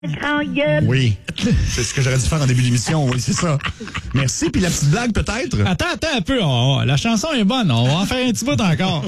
Grand gueule. Oui, c'est ce que j'aurais dû faire en début d'émission, oui, c'est ça. Merci, puis la petite blague peut-être? Attends un peu, la chanson est bonne, on va en faire un petit bout encore.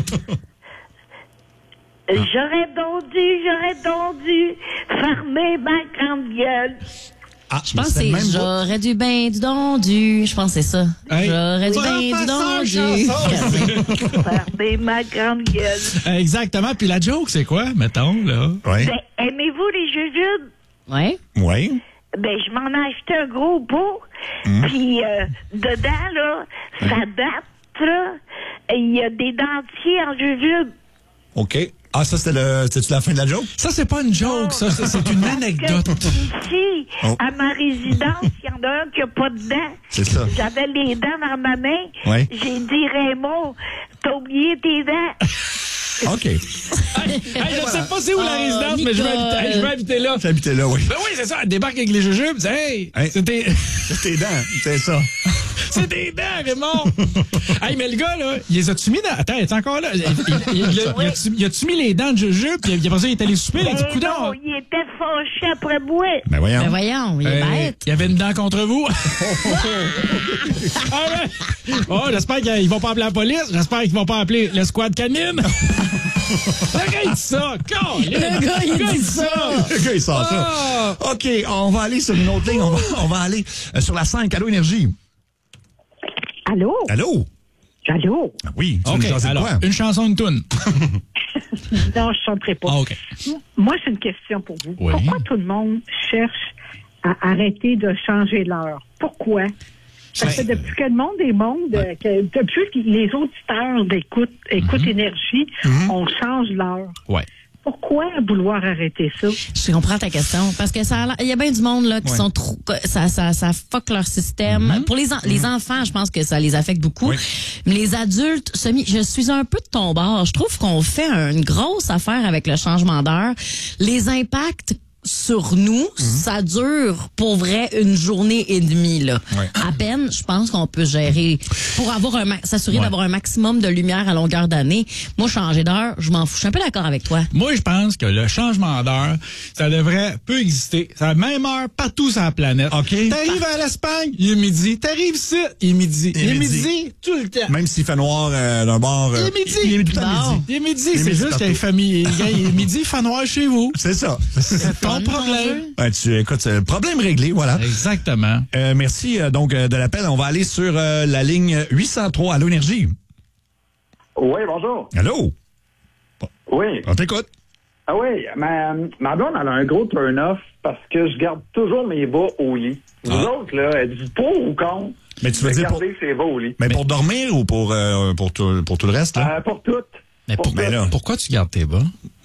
J'aurais donc dû fermer ma grande gueule. Ah, Je pense que c'est j'aurais du ben du don du. Je pense que c'est ça. Hey. J'aurais du ben du don du. Fermer ma grande gueule. Exactement, puis la joke, c'est quoi, mettons, là? Oui. Ben, aimez-vous les jujubes? Ouais. Oui. Ben, je m'en ai acheté un gros pot. Puis, dedans, là, ça date, là. Il y a des dentiers en jujubes. OK. Ah, ça, c'était-tu la fin de la joke? Ça, c'est pas une joke, ça, c'est une anecdote. Ici, à ma résidence, il y en a un qui n'a pas de dents. C'est ça. J'avais les dents dans ma main. Oui. J'ai dit, Raymond, t'as oublié tes dents. OK. Hey, je sais pas c'est où la résidence, mais je vais habiter là. J'habitais là, oui. Ben oui, c'est ça, elle débarque avec les jujubes, hey, c'était... C'est tes dents, c'est ça. C'est des dents, Raymond! Hey, mais le gars, là, il les a-tu mis dans... Attends, il est encore là? Il a-tu mis les dents de jujube, puis après ça, il est allé souper, il a dit, coudonc. Non, il était fâché après moi. Ben voyons. Ben voyons, il est bête. Il y avait une dent contre vous. Ah ouais. Oh, j'espère qu'ils vont pas appeler la police. J'espère qu'ils vont pas appeler le squad canine. Le gars, il dit ça. Le gars, il dit ça. Le gars, il sort ça. OK, on va aller sur une autre ligne. On va aller sur la 5. Allô, Énergie. Allô? Allô? Allô? Oui, tu OK, nous jaser de alors, quoi? une chanson, une toune. Non, je chanterai pas. Ah, OK. Moi, c'est une question pour vous. Oui. Pourquoi tout le monde cherche à arrêter de changer l'heure? Pourquoi? Parce que depuis que le monde est depuis que les auditeurs écoute Énergie, on change l'heure. Ouais. Pourquoi vouloir arrêter ça? Je comprends ta question. Parce que il y a bien du monde là qui sont trop. Ça fuck leur système. Pour les enfants, je pense que ça les affecte beaucoup. Oui. Mais les adultes, je suis un peu de ton bord. Je trouve qu'on fait une grosse affaire avec le changement d'heure. Les impacts sur nous, ça dure pour vrai une journée et demie là. Ouais. À peine, je pense qu'on peut gérer pour avoir s'assurer d'avoir un maximum de lumière à longueur d'année. Moi, changer d'heure, je m'en fous. Je suis un peu d'accord avec toi. Moi, je pense que le changement d'heure, ça devrait peu exister. C'est la même heure partout sur la planète. OK. T'arrives à l'Espagne, il est midi. T'arrives ici, il est midi. Il est midi tout le temps. Même s'il fait noir d'un bord. Il est midi. Il est tout à midi. Il est midi. Il est C'est midi juste partout. qu'il y a une famille. Il est midi, il fait noir chez vous. C'est ça. C'est ton problème. Ben, écoute, problème réglé, voilà. Exactement. Merci donc de l'appel. On va aller sur la ligne 803. Allô, Énergie. Oui, bonjour. Allô? Oui. On t'écoute. Ah oui, ma blonde, elle a un gros turn-off parce que je garde toujours mes bas au lit. Vous autres, là, êtes-vous pour ou contre? Mais tu veux de dire pour... garder ses bas au lit? Mais pour dormir ou pour tout le reste, là? Pour toutes. Mais pourquoi tu gardes tes bas?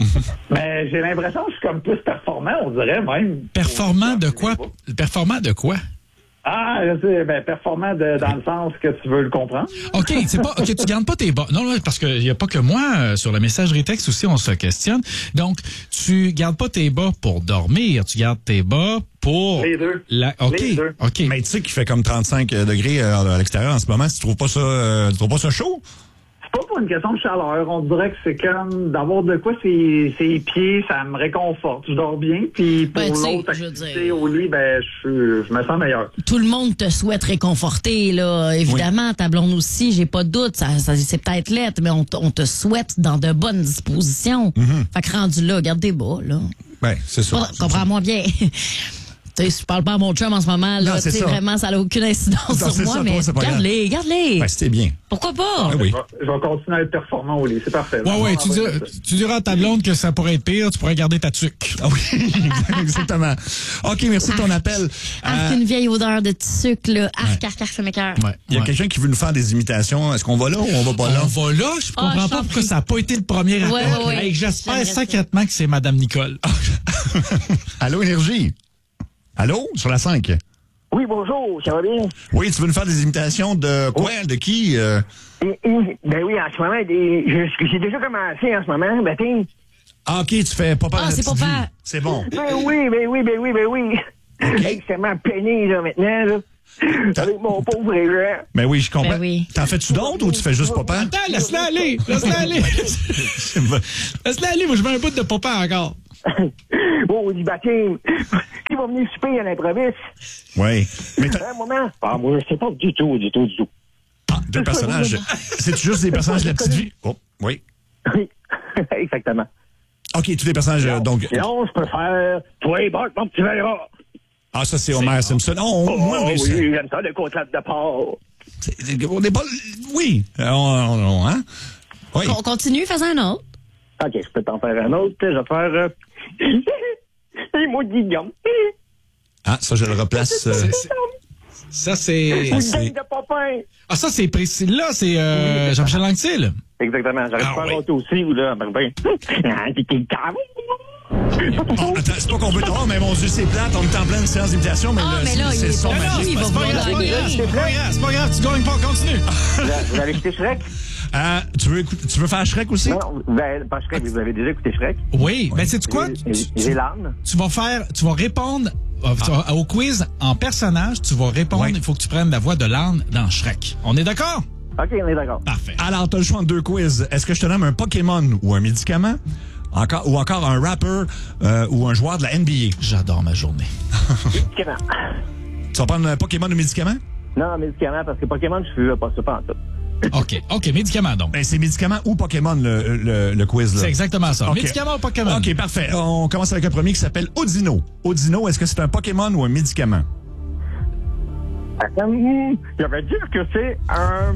Mais j'ai l'impression que je suis comme plus performant, on dirait même. Performant de quoi? Performant de quoi? Ah, je sais, performant dans le sens que tu veux le comprendre. OK, tu gardes pas tes bas. Non, parce qu'il n'y a pas que moi, sur la messagerie texte aussi, on se questionne. Donc, tu gardes pas tes bas pour dormir, tu gardes tes bas pour... Les deux. OK. Les deux. OK. Mais tu sais qu'il fait comme 35 degrés à l'extérieur en ce moment. Tu trouves pas ça chaud? C'est pas pour une question de chaleur. On dirait que c'est comme d'avoir de quoi ses pieds, ça me réconforte. Je dors bien, puis pour l'autre activité au lit, je me sens meilleur. Tout le monde te souhaite réconforter, là. Évidemment, ta blonde aussi, j'ai pas de doute. Ça c'est peut-être lettre, mais on te souhaite dans de bonnes dispositions. Fait que rendu là, garde tes bas, là. Ben, c'est ça. Comprends-moi bien. Je parle pas à mon chum en ce moment, là. C'est ça. Vraiment, ça n'a aucune incidence sur moi, mais garde-les. Ben, c'était bien. Pourquoi pas? Oui. Je vais continuer à être performant au lit, c'est parfait. Ouais, tu diras à ta blonde que ça pourrait être pire, tu pourrais garder ta tuque. Ah oui, exactement. OK, merci de ton appel. Une vieille odeur de sucre, là. Arc, fait mes cœurs. Il y a quelqu'un qui veut nous faire des imitations. Est-ce qu'on va là ou on va pas là? On va là, je comprends pas pourquoi ça n'a pas été le premier appel. Ouais. Hey, j'espère secrètement que c'est Madame Nicole. Allô, Énergie? Allô, sur la 5? Oui, bonjour, ça va bien? Oui, tu veux nous faire des imitations de quoi? De qui? Ben oui, en ce moment, j'ai déjà commencé en ce moment, Ah, OK, tu fais papa. Ah, c'est petite papa. vie. C'est bon. Ben oui. Extrêmement peiné, là, maintenant, là. Avec mon pauvre Jean. Ben oui, je comprends. Ben oui. T'en fais-tu d'autres ou tu fais juste papa? Attends, laisse-la aller. Laisse-la aller, moi je veux un bout de papa encore. Oh, du baptême. Qui va venir souper à l'improviste? Oui. Mais Un moment. Ah, moi, je sais pas du tout. Ah, deux personnages. C'est juste des personnages de la petite vie? Oh, oui. Oui, exactement. OK, tous les personnages, donc... Sinon, je peux faire toi et Bart, mon petit verras. Ah, ça, c'est Homer Simpson. Moi, oui, j'aime ça, des côtelettes de porc. On n'est pas... Oui. Hein? Oui. On continue, fais un autre. OK, je peux t'en faire un autre. Je vais faire... Et moi, Guillaume. Ah, ça, je le replace... Ça, c'est... Ou dingue de Popin. Ah, ça, c'est précis. Là, c'est Jean-Michel Anctil. Exactement. J'arrive à faire autre aussi, ou là, ben, attends, c'est pas qu'on veut t'avoir, mais mon Dieu, c'est plate. On est en pleine séance d'imitation, mais mais là, c'est son magique. il va vouloir C'est pas grave, tu gagnes pas, continue. Vous avez écouté Shrek? Tu veux faire Shrek aussi? Non, pas Shrek, vous avez déjà écouté Shrek? Oui, mais sais-tu quoi? J'ai l'âme. Tu vas répondre au quiz en personnage, tu vas répondre, il faut que tu prennes la voix de l'âne dans Shrek. On est d'accord? OK, on est d'accord. Parfait. Alors, t'as le choix entre deux quiz. Est-ce que je te nomme un Pokémon ou un médicament? Ou encore un rapper ou un joueur de la NBA? J'adore ma journée. Médicament. Tu vas prendre un Pokémon ou médicament? Non, médicament, parce que Pokémon, je suis pas ça pas en tout. OK, médicament donc. Ben, c'est médicament ou Pokémon, le quiz, là. C'est exactement ça. Okay. Médicament ou Pokémon? OK, parfait. On commence avec un premier qui s'appelle Audino. Audino, est-ce que c'est un Pokémon ou un médicament? Je vais dire que c'est un...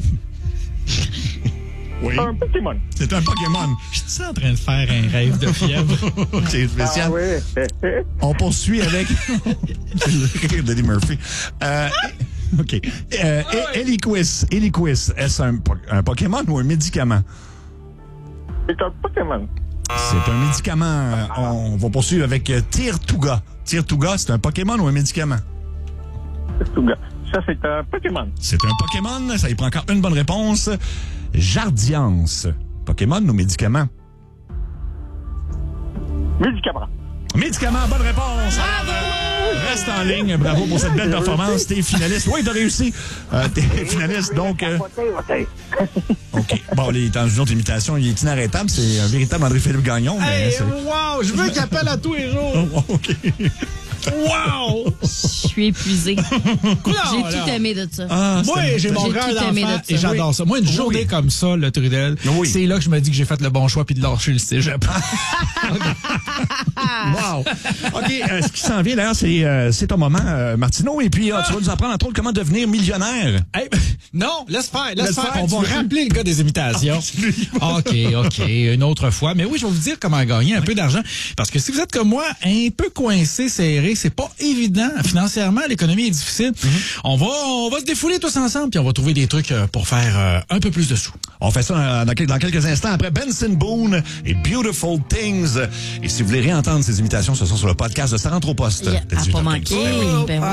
Oui. Un Pokémon. C'est un Pokémon. Je suis en train de faire un rêve de fièvre. C'est spécial. Ah oui. On poursuit avec... le rire d'Eddie Murphy. OK. Eliquis, est-ce un Pokémon ou un médicament? C'est un Pokémon. C'est un médicament. On va poursuivre avec Tirtouga. Tirtouga, c'est un Pokémon ou un médicament? Tirtouga. Ça, c'est un Pokémon. C'est un Pokémon. Ça y prend encore une bonne réponse. Jardiance. Pokémon ou médicament? Médicament. Médicament, bonne réponse. Reste en ligne. Bravo pour cette belle performance. T'es finaliste. Oui, t'as réussi. T'es finaliste, donc... OK. Bon, il est dans une autre imitation. Il est inarrêtable. C'est un véritable André-Philippe Gagnon. Mais wow! Je veux qu'il appelle à tous les jours. OK. Wow! Je suis épuisée. J'ai tout aimé de ça. Moi, j'ai mon cœur d'enfant et j'adore ça. Moi, une journée comme ça, le Trudel, c'est là que je me dis que j'ai fait le bon choix puis de lâcher le cégep. Wow! OK, ce qui s'en vient, d'ailleurs, c'est ton moment, Martineau. Et puis, tu vas nous apprendre, entre autres, comment devenir millionnaire. Non, laisse faire. On va rappeler le gars des imitations. OK. Une autre fois. Mais oui, je vais vous dire comment gagner un peu d'argent. Parce que si vous êtes comme moi, un peu coincé, serré, c'est pas évident. Financièrement, l'économie est difficile. On va se défouler tous ensemble puis on va trouver des trucs pour faire un peu plus de sous. On fait ça dans quelques instants après Benson Boone et Beautiful Things. Et si vous voulez réentendre ces imitations, ce sont sur le podcast de Ça rentre au poste. À pas manquer. Ben oui.